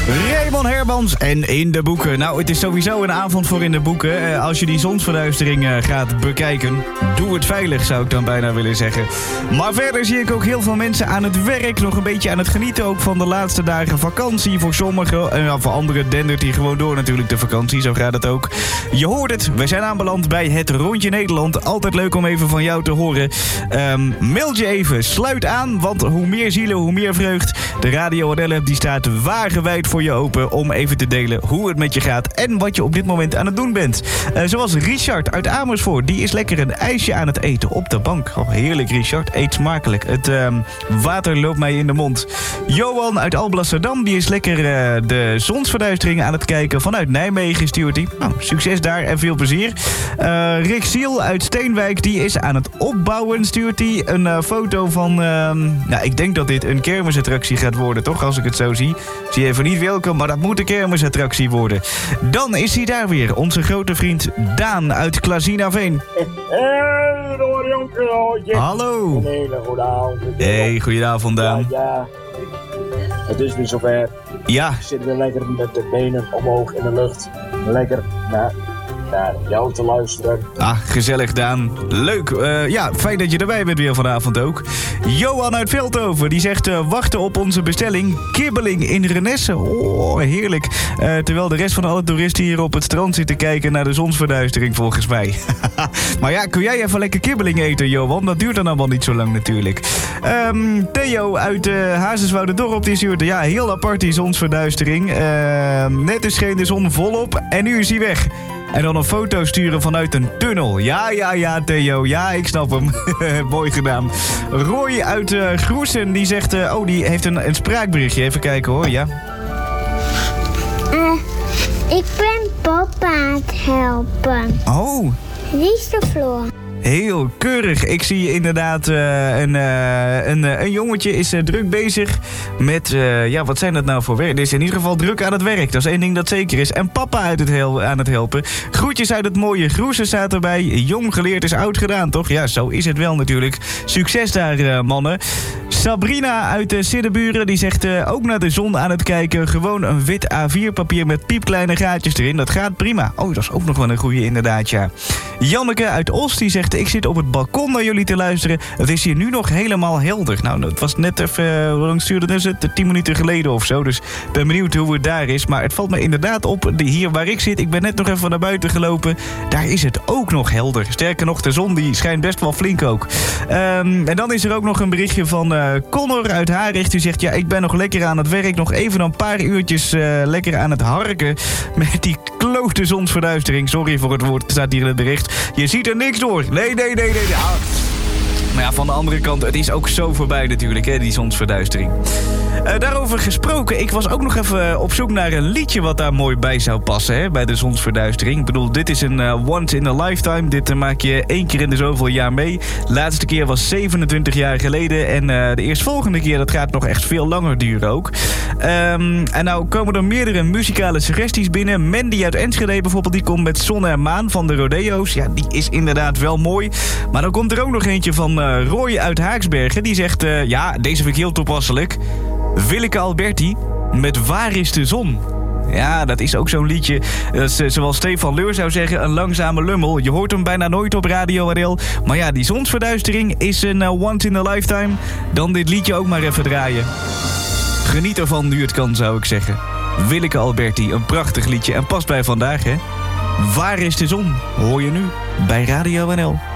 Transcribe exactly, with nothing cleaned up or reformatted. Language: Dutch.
Raymond Hermans en In de Boeken. Nou, het is sowieso een avond voor In de Boeken. Als je die zonsverduistering gaat bekijken, doe het veilig, zou ik dan bijna willen zeggen. Maar verder zie ik ook heel veel mensen aan het werk. Nog een beetje aan het genieten ook van de laatste dagen vakantie. Voor sommigen en voor anderen dendert hij gewoon door natuurlijk de vakantie. Zo gaat het ook. Je hoort het, we zijn aanbeland bij het Rondje Nederland. Altijd leuk om even van jou te horen. Um, mail je even, sluit aan, want hoe meer zielen, hoe meer vreugd. De Radio N L die staat wagenwijd voor je open om even te delen hoe het met je gaat en wat je op dit moment aan het doen bent. Uh, zoals Richard uit Amersfoort, die is lekker een ijsje aan het eten op de bank. Oh, heerlijk Richard, eet smakelijk. Het uh, water loopt mij in de mond. Johan uit Alblasserdam, die is lekker uh, de zonsverduistering aan het kijken vanuit Nijmegen, stuurt hij. Nou, succes daar en veel plezier. Uh, Rick Ziel uit Steenwijk, die is aan het opbouwen, stuurt hij. Een uh, foto van, uh, nou, ik denk dat dit een kermisattractie gaat worden, toch? Als ik het zo zie. Zie even niet welke, maar dat moet een kermisattractie worden. Dan is hij daar weer, onze grote vriend Daan uit Klazinaveen. Hey, door jongen. Hallo. Een hele goede avond. Hey, goedenavond Daan. Ja, ja. Het is weer zover. Ja. Ik zit weer lekker met de benen omhoog in de lucht. Lekker naar, naar jou te luisteren. Ah, gezellig Daan. Leuk. Uh, ja, fijn dat je erbij bent weer vanavond ook. Johan uit Veldhoven, die zegt uh, wachten op onze bestelling. Kibbeling in Renesse. Oh, heerlijk. Uh, terwijl de rest van alle toeristen hier op het strand zitten kijken naar de zonsverduistering volgens mij. Maar ja, kun jij even lekker kibbeling eten, Johan? Dat duurt dan allemaal niet zo lang natuurlijk. Um, Theo uit uh, Hazenswouderdorp, die stuurt ja, heel apart die zonsverduistering. Uh, net is scheen de zon volop en nu is hij weg. En dan een foto sturen vanuit een tunnel. Ja, ja, ja, Theo. Ja, ik snap hem. Mooi gedaan. Roy uit uh, Groesen, die zegt... Uh, oh, die heeft een, een spraakberichtje. Even kijken hoor, ja. Uh, ik ben papa aan het helpen. Oh. Wie is de Floor? Heel keurig. Ik zie inderdaad uh, een, uh, een, uh, een jongetje is uh, druk bezig met... Uh, ja, wat zijn dat nou voor werk? Er is in ieder geval druk aan het werk. Dat is één ding dat zeker is. En papa uit het hel- aan het helpen. Groetjes uit het mooie Groesen staat erbij. Jong geleerd is oud gedaan, toch? Ja, zo is het wel natuurlijk. Succes daar, uh, mannen. Sabrina uit uh, Siddeburen, die zegt uh, ook naar de zon aan het kijken. Gewoon een wit A vier papier met piepkleine gaatjes erin. Dat gaat prima. Oh, dat is ook nog wel een goeie inderdaad, ja. Janneke uit Os, die zegt... ik zit op het balkon naar jullie te luisteren. Het is hier nu nog helemaal helder. Nou, dat was net even... Uh, hoe lang stuurde het? Tien minuten geleden of zo. Dus ik ben benieuwd hoe het daar is. Maar het valt me inderdaad op. De, hier waar ik zit, ik ben net nog even naar buiten gelopen. Daar is het ook nog helder. Sterker nog, de zon die schijnt best wel flink ook. Um, en dan is er ook nog een berichtje van uh, Connor uit Haricht. Die zegt, ja, ik ben nog lekker aan het werk. Nog even een paar uurtjes uh, lekker aan het harken. Met die klote zonsverduistering. Sorry voor het woord, het staat hier in het bericht. Je ziet er niks door. Nee, nee, nee, nee. nee. Ah. Maar ja, van de andere kant, het is ook zo voorbij natuurlijk, hè, die zonsverduistering. Uh, daarover gesproken, ik was ook nog even op zoek naar een liedje wat daar mooi bij zou passen, hè, bij de zonsverduistering. Ik bedoel, dit is een uh, once in a lifetime. Dit uh, maak je één keer in de zoveel jaar mee. De laatste keer was zevenentwintig jaar geleden. En uh, de eerstvolgende keer, dat gaat nog echt veel langer duren ook. Um, en nou komen er meerdere muzikale suggesties binnen. Mandy uit Enschede bijvoorbeeld, die komt met Zon en Maan van de Rodeo's. Ja, die is inderdaad wel mooi. Maar dan komt er ook nog eentje van uh, Roy uit Haaksbergen. Die zegt, uh, ja, deze vind ik heel toepasselijk. Willeke Alberti met Waar is de zon? Ja, dat is ook zo'n liedje. Dat is, uh, zoals Stefan Leur zou zeggen, een langzame lummel. Je hoort hem bijna nooit op Radio R L. Maar ja, die zonsverduistering is een uh, once in a lifetime. Dan dit liedje ook maar even draaien. Geniet ervan nu het kan, zou ik zeggen. Willeke Alberti, een prachtig liedje. En past bij vandaag, hè? Waar is de zon? Hoor je nu bij Radio N L.